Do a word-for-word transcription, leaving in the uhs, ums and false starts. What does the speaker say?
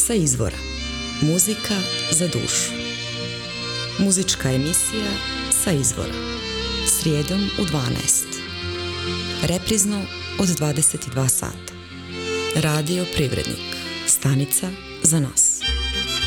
Sa izvora. Muzika za dušu. Muzička emisija Sa izvora. Srijedom u dvanaest. Reprizno od dvadeset dva sata. Radio Privrednik. Stanica za nas.